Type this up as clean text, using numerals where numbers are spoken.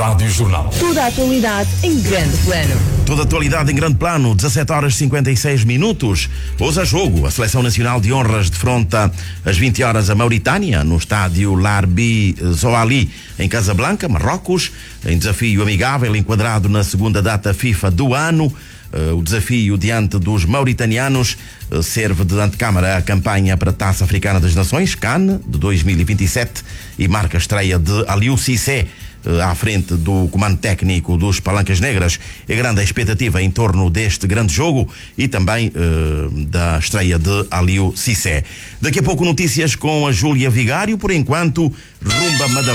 Rádio Jornal. Toda a atualidade em grande plano. Toda a atualidade em grande plano, 17h56. Hoje a jogo, a Seleção Nacional de Honras defronta às 20 horas a Mauritânia, no estádio Larbi Zoali, em Casablanca, Marrocos, em desafio amigável, enquadrado na segunda data FIFA do ano. O desafio diante dos mauritanianos serve de antecâmara à campanha para a Taça Africana das Nações, CAN, de 2027, e marca a estreia de Aliou Cissé à frente do comando técnico dos Palancas Negras. É grande a expectativa em torno deste grande jogo e também da estreia de Aliou Cissé. Daqui a pouco notícias com a Júlia Vigário. Por enquanto, Rumba Madalena.